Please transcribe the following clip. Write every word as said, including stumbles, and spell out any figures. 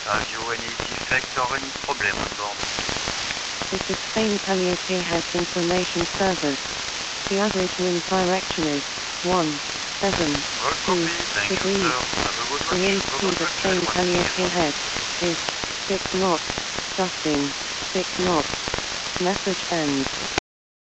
Have you any defect or any problem on board? This is Spain Caliente Head Information Service. The average wind direction is one seven Well, two copy. Thank you, degrees. sir. Have a good The wind watch. speed at Spain Caliente Head is six knots, gusting six knots. Message ends.